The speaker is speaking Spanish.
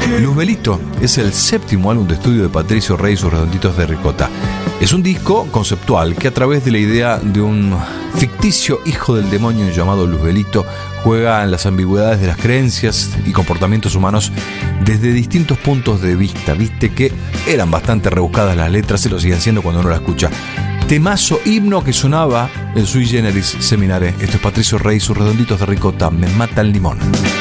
Luzbelito es el séptimo álbum de estudio de Patricio Rey y sus Redonditos de Ricota. Es un disco conceptual que, a través de la idea de un ficticio hijo del demonio llamado Luzbelito, juega en las ambigüedades de las creencias y comportamientos humanos desde distintos puntos de vista. Viste que eran bastante rebuscadas las letras, se lo siguen siendo cuando uno la escucha. Temazo, himno que sonaba en Sui Generis Seminare. Esto es Patricio Rey y sus Redonditos de Ricota. Me mata el limón.